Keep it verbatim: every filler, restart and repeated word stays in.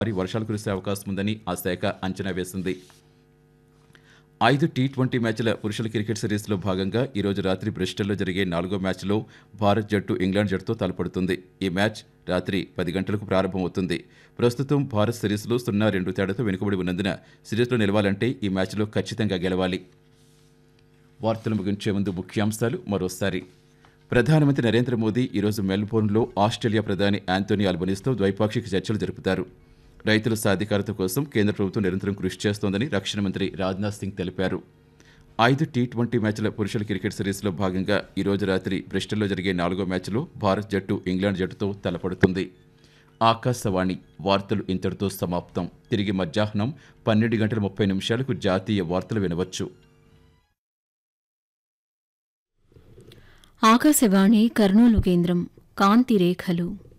భారీ వర్షాలు కురిసే అవకాశం ఉందని ఆ శాఖ అంచనా వేసింది. ఐదు టీ ట్వంటీ మ్యాచ్ల పురుషుల క్రికెట్ సిరీస్లో భాగంగా ఈరోజు రాత్రి బ్రిస్టల్లో జరిగే నాలుగో మ్యాచ్లో భారత్ జట్టు ఇంగ్లాండ్ జట్టుతో తలపడుతుంది. ఈ మ్యాచ్ రాత్రి పది గంటలకు ప్రారంభమవుతుంది. ప్రస్తుతం భారత్ సిరీస్లో సున్నా రెండు తేడాతో వెనుకబడి ఉన్నందున సిరీస్లో నిలవాలంటే ఈ మ్యాచ్లో ఖచ్చితంగా గెలవాలి. వార్తలు ముగించే ముందు ముఖ్యాంశాలు మరోసారి. ప్రధానమంత్రి నరేంద్ర మోదీ ఈరోజు మెల్బోర్న్లో ఆస్ట్రేలియా ప్రధాని యాంథోనీ ఆల్బనీస్తో ద్వైపాక్షిక చర్చలు జరుపుతారు. రైతుల సాధికారత కోసం కేంద్ర ప్రభుత్వం నిరంతరం కృషి చేస్తోందని రక్షణ మంత్రి రాజ్నాథ్ సింగ్ తెలిపారు. ఐదు టీ ట్వంటీ మ్యాచ్ల పురుషుల క్రికెట్ సిరీస్లో భాగంగా ఈరోజు రాత్రి బ్రిస్టల్లో జరిగే నాలుగో మ్యాచ్లో భారత్ జట్టు ఇంగ్లాండ్ జట్టుతో తలపడుతుంది. ఆకాశవాణి వార్తలు ఇంతటితో సమాప్తం. తిరిగి మధ్యాహ్నం పన్నెండు గంటల ముప్పై నిమిషాలకు జాతీయ వార్తలు వినవచ్చు. ఆకాశవాణి కర్నూలు కేంద్రం కాంతి రేఖలు.